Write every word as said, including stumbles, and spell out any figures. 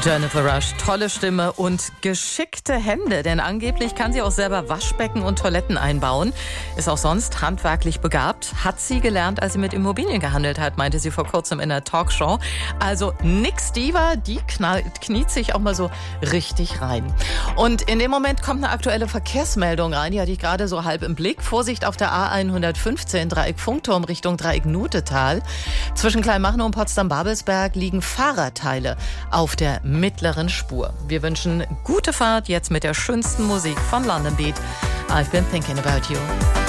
Jennifer Rush, tolle Stimme und geschickte Hände, denn angeblich kann sie auch selber Waschbecken und Toiletten einbauen. Ist auch sonst handwerklich begabt. Hat sie gelernt, als sie mit Immobilien gehandelt hat, meinte sie vor kurzem in der Talkshow. Also nix Diva, die knallt, kniet sich auch mal so richtig rein. Und in dem Moment kommt eine aktuelle Verkehrsmeldung rein, die hatte ich gerade so halb im Blick. Vorsicht auf der A hundertfünfzehn, Dreieck Funkturm Richtung Dreieck Nutetal. Zwischen Kleinmachnow und Potsdam-Babelsberg liegen Fahrradteile auf der mittleren Spur. Wir wünschen gute Fahrt jetzt mit der schönsten Musik von London Beat. I've been thinking about you.